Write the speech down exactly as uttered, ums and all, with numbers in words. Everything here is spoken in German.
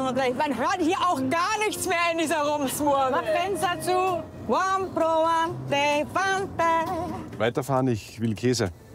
provante. Man hört hier auch gar nichts mehr in dieser Rumsmurmel. Mach Fenster zu. Buon provante, fante. Weiterfahren, ich will Käse.